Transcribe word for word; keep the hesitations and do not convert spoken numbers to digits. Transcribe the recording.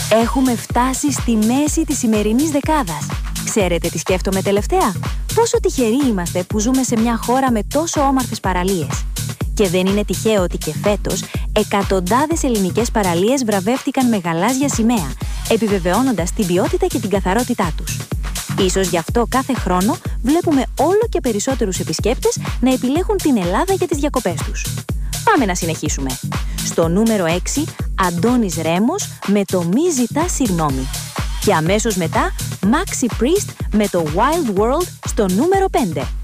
Έχουμε φτάσει στη μέση της σημερινής δεκάδας. Ξέρετε τι σκέφτομαι τελευταία? Πόσο τυχεροί είμαστε που ζούμε σε μια χώρα με τόσο όμορφες παραλίες. Και δεν είναι τυχαίο ότι και φέτος εκατοντάδες ελληνικές παραλίες βραβεύτηκαν με γαλάζια σημαία, επιβεβαιώνοντας την ποιότητα και την καθαρότητά τους. Ίσως γι' αυτό κάθε χρόνο βλέπουμε όλο και περισσότερους επισκέπτες να επιλέγουν την Ελλάδα για τις διακοπές τους. Πάμε να συνεχίσουμε. Στο νούμερο έξι, Αντώνης Ρέμος με το «Μη ζητάς συγγνώμη». Και αμέσως μετά, Maxi Priest με το Wild World στο νούμερο πέντε.